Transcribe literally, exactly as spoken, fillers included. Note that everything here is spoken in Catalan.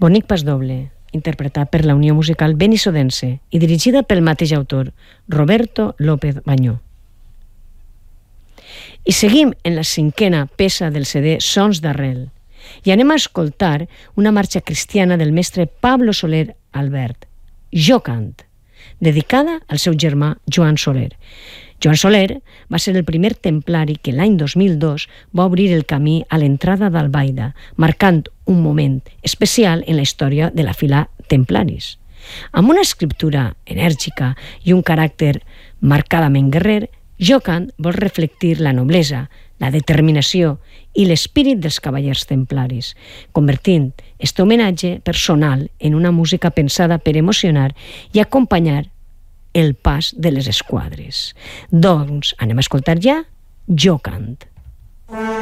Bonic pas doble, interpretat per la Unió Musical Benissodense i dirigida pel mateix autor, Roberto López Bañó. I seguim en la cinquena peça del C D Sons d'Arrel i anem a escoltar una marxa cristiana del mestre Pablo Soler Albert, Jo cant, dedicada al seu germà Joan Soler. Joan Soler va ser el primer templari que l'any dos mil dos va obrir el camí a l'entrada d'Albaida, marcant un moment especial en la història de la fila templaris. Amb una escriptura enèrgica i un caràcter marcadament guerrer, Jo cant vol reflectir la noblesa, la determinació i l'espírit dels cavallers templaris, convertint aquest homenatge personal en una música pensada per emocionar i acompanyar el pas de les esquadres. Doncs anem a escoltar ja Jo cant.